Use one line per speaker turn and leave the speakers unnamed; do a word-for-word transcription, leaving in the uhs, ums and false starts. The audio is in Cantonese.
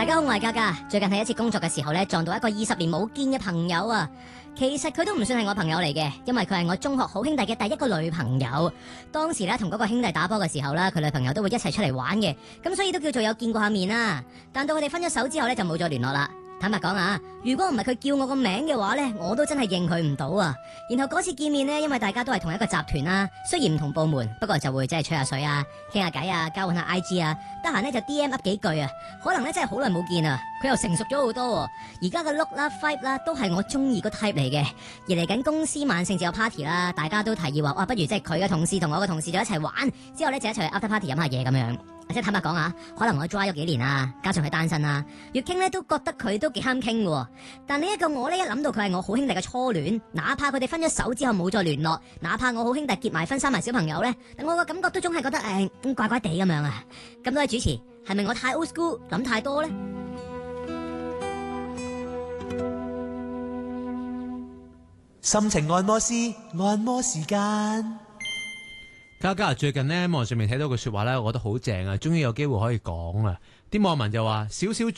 大家好，我係嘉嘉。最近喺一次工作嘅時候咧，撞到一個二十年冇見嘅朋友啊。其實佢都唔算係我朋友嚟嘅，因為佢係我中學好兄弟嘅第一個女朋友。當時咧同嗰個兄弟打波嘅時候啦，佢女朋友都會一齊出嚟玩嘅，咁所以都叫做有見過下面啦。但到佢哋分咗手之後咧，就冇再聯絡啦。坦白講啊，如果唔係佢叫我個名嘅話呢，我都真係認佢唔到啊。然後嗰次見面呢，因為大家都係同一個集團啦，雖然唔同部門，不過就會即係吹下水啊，傾下偈啊，交換下 I G 啊，得閒呢就 D M up 幾句啊。可能呢真係好耐冇見啊，佢又成熟咗好多。而家嘅 look 啦、vibe 啦，都係我中意個 type 嚟嘅。而嚟緊公司萬聖節有 party 啦，大家都提議話，哇，不如即係佢嘅同事同我嘅同事就一齊玩，之後呢就一齊去 after party 飲下嘢咁樣。即係坦白講啊，可能我 dry 咗幾年啊，加上佢單身啊，越傾咧都覺得佢都幾啱傾嘅。但呢一個我咧一諗到佢係我好兄弟嘅初戀，哪怕佢哋分咗手之後冇再聯絡，哪怕我好兄弟結埋婚生埋小朋友咧，但我個感覺都總係覺得誒、呃、怪怪地咁樣啊。咁多位主持，係咪我太 old school 諗太多咧？
心情按摩師，按摩時間。
嘉嘉最近呢網上面睇到句說話咧，我覺得好正啊，終於有機會可以講啦。啲網民就話少少